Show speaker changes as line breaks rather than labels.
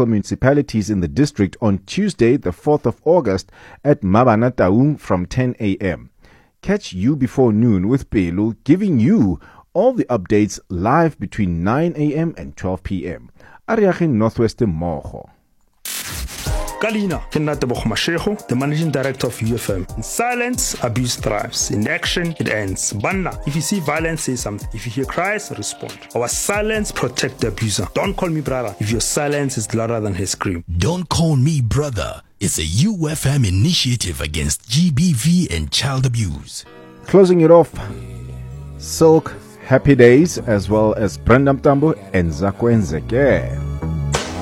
local municipalities in the district on Tuesday, the 4th of August at Mabana Taung from 10 a.m. Catch You Before Noon with Pelu, giving you all the updates live between 9 a.m. and 12 p.m. Ariagin Northwestern Moho.
Kalina, Kenatabo Mashego, the managing director of UFM. In silence, abuse thrives. In action, it ends. Banna, if you see violence, say something. If you hear cries, respond. Our silence protect the abuser. Don't call me brother if your silence is louder than his scream.
Don't Call Me Brother is a UFM initiative against GBV and child abuse.
Closing it off, Silk, Happy Days, as well as Brenda Mtambo and Zakwenzeke.